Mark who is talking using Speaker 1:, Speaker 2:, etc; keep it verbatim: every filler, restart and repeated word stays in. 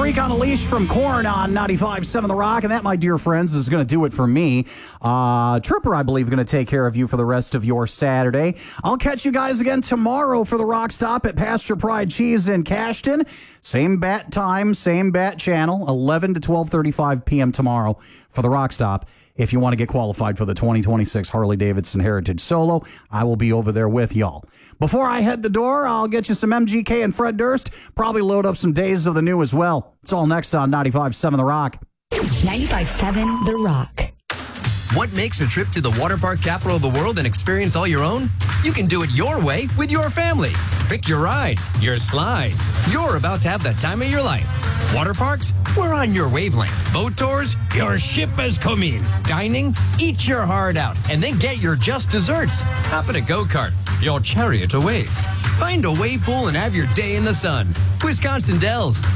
Speaker 1: Freak on a Leash from Korn on ninety-five point seven The Rock. And that, my dear friends, is going to do it for me. Uh, Tripper, I believe, going to take care of you for the rest of your Saturday. I'll catch you guys again tomorrow for the Rock Stop at Pasture Pride Cheese in Cashton. Same bat time, same bat channel, eleven to twelve thirty-five p.m. tomorrow for the Rock Stop. If you want to get qualified for the twenty twenty-six Harley-Davidson Heritage Solo, I will be over there with y'all. Before I head the door, I'll get you some M G K and Fred Durst. Probably load up some Days of the New as well. It's all next on ninety-five point seven The Rock.
Speaker 2: ninety-five point seven The Rock.
Speaker 3: What makes a trip to the water park capital of the world an experience all your own? You can do it your way with your family. Pick your rides, your slides. You're about to have the time of your life. Water parks? We're on your wavelength. Boat tours? Your ship has come in. Dining? Eat your heart out and then get your just desserts. Hop in a go-kart. Your chariot awaits. Find a wave pool and have your day in the sun. Wisconsin Dells.